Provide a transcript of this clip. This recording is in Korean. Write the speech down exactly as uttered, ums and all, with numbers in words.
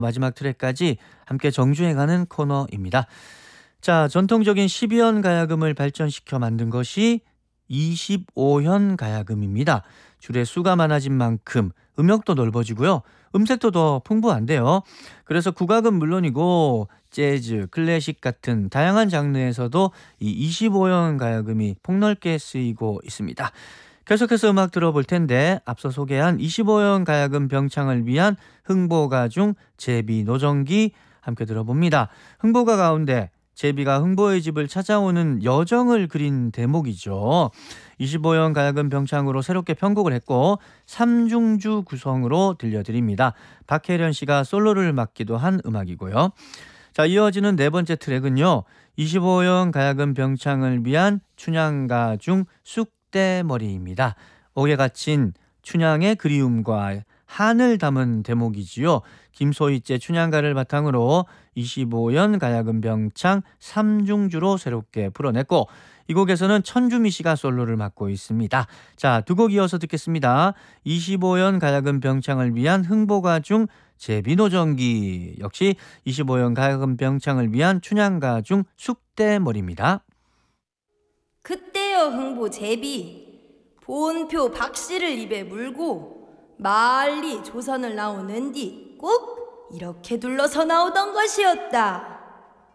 마지막 트랙까지 함께 정주행하는 코너입니다. 자, 전통적인 십이 연 가야금을 발전시켜 만든 것이 이십오 연 가야금입니다. 줄의 수가 많아진 만큼 음역도 넓어지고요. 음색도 더 풍부한데요. 그래서 국악은 물론이고 재즈, 클래식 같은 다양한 장르에서도 이 이십오 연 가야금이 폭넓게 쓰이고 있습니다. 계속해서 음악 들어볼 텐데 앞서 소개한 이십오 연 가야금 병창을 위한 흥보가 중 제비 노정기 함께 들어봅니다. 흥보가 가운데 제비가 흥보의 집을 찾아오는 여정을 그린 대목이죠. 이십오 연 가야금 병창으로 새롭게 편곡을 했고 삼중주 구성으로 들려드립니다. 박혜련 씨가 솔로를 맡기도 한 음악이고요. 자, 이어지는 네 번째 트랙은요. 이십오 연 가야금 병창을 위한 춘향가 중 쑥대머리입니다. 옥에 갇힌 춘향의 그리움과 한을 담은 대목이지요. 김소희째 춘향가를 바탕으로 이십오 연 가야금 병창 삼중주로 새롭게 풀어냈고 이 곡에서는 천주미 씨가 솔로를 맡고 있습니다. 자, 두 곡 이어서 듣겠습니다. 이십오 연 가야금 병창을 위한 흥보가 중 제비노정기, 역시 이십오 연 가야금 병창을 위한 춘향가 중 쑥대머리입니다. 그때여 흥보 제비 본표 박씨를 입에 물고 말리 조선을 나오는 뒤 꼭 이렇게 둘러서 나오던 것이었다.